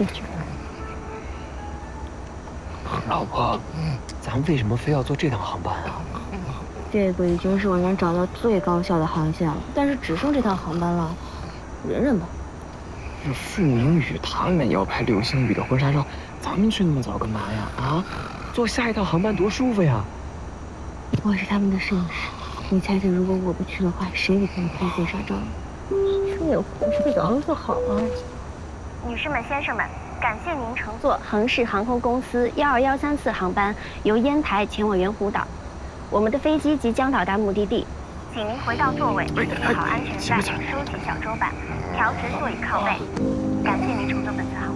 老婆，咱们为什么非要坐这趟航班啊？ 这个已经是我能找到最高效的航线了，但是只剩这趟航班了，忍忍吧。 这傅英宇他们要拍流星雨的婚纱照，咱们去那么早干嘛呀？啊，坐下一趟航班多舒服呀！ 我是他们的摄影师，你猜猜，如果我不去的话，谁给他们拍婚纱照？这活是早做好了。 女士们、先生们，感谢您乘坐恒氏航空公司12134航班，由烟台前往圆湖岛。我们的飞机即将到达目的地，请您回到座位，系好安全带，收起小桌板，调直座椅靠背。感谢您乘坐本次航班。